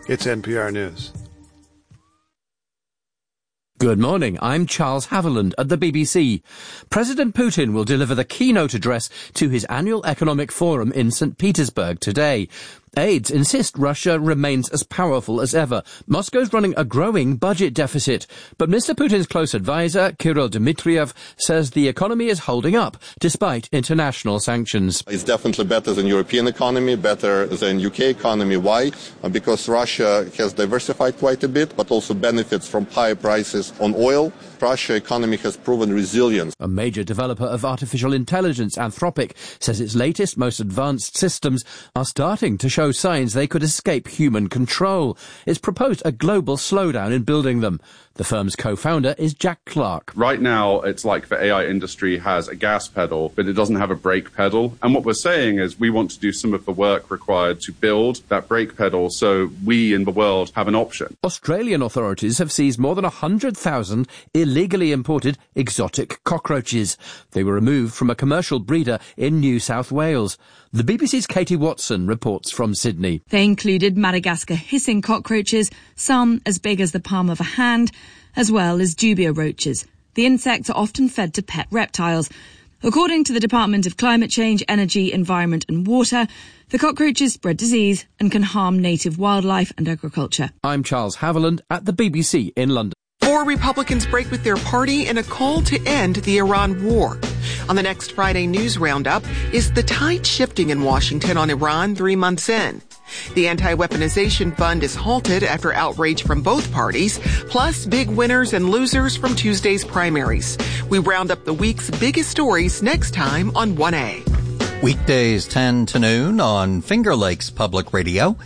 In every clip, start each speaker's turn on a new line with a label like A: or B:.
A: It's NPR News.
B: Good morning, I'm Charles Haviland at the BBC. President Putin will deliver the keynote address to his annual economic forum in St. Petersburg today. Aides insist Russia remains as powerful as ever. Moscow's running a growing budget deficit. But Mr. Putin's close advisor, Kirill Dmitriev, says the economy is holding up despite international sanctions.
C: It's definitely better than European economy, better than UK economy. Why? Because Russia has diversified quite a bit, but also benefits from higher prices on oil. Russia's economy has proven resilience.
B: A major developer of artificial intelligence, Anthropic, says its latest, most advanced systems are starting to show signs they could escape human control. It's proposed a global slowdown in building them. The firm's co-founder is Jack Clark.
D: Right now, it's like the AI industry has a gas pedal, but it doesn't have a brake pedal. And what we're saying is we want to do some of the work required to build that brake pedal so we in the world have an option.
B: Australian authorities have seized more than 100,000 illegally imported exotic cockroaches. They were removed from a commercial breeder in New South Wales. The BBC's Katie Watson reports from Sydney.
E: They included Madagascar hissing cockroaches, some as big as the palm of a hand, as well as dubia roaches. The insects are often fed to pet reptiles. According to the Department of Climate Change, Energy, Environment and Water, the cockroaches spread disease and can harm native wildlife and agriculture.
B: I'm Charles Haviland at the BBC in London.
F: 4 Republicans break with their party in a call to end the Iran war. On the next Friday News Roundup, is the tide shifting in Washington on Iran 3 months in? The Anti-Weaponization Fund is halted after outrage from both parties, plus big winners and losers from Tuesday's primaries. We round up the week's biggest stories next time on 1A.
G: Weekdays 10 to noon on Finger Lakes Public Radio,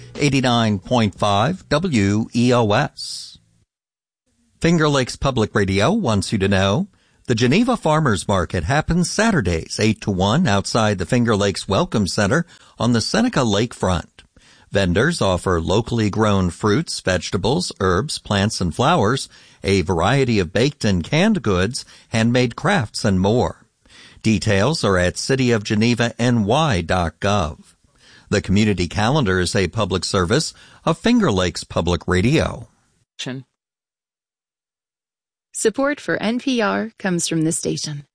G: 89.5 WEOS. Finger Lakes Public Radio wants you to know the Geneva Farmers Market happens Saturdays 8 to 1 outside the Finger Lakes Welcome Center on the Seneca Lakefront. Vendors offer locally grown fruits, vegetables, herbs, plants, and flowers, a variety of baked and canned goods, handmade crafts, and more. Details are at cityofgenevany.gov. The community calendar is a public service of Finger Lakes Public Radio.
H: Support for NPR comes from this station.